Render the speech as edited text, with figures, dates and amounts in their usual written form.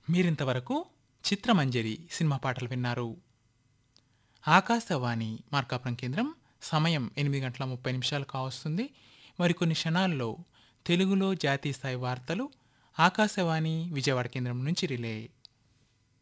మీరింతవరకు చిత్రమంజరి సినిమా పాటలు విన్నారు. ఆకాశవాణి మార్కాపురం కేంద్రం సమయం 8:30 కావస్తుంది. మరికొన్ని క్షణాల్లో తెలుగులో జాతీయ స్థాయి వార్తలు ఆకాశవాణి విజయవాడ కేంద్రం నుంచి రిలే.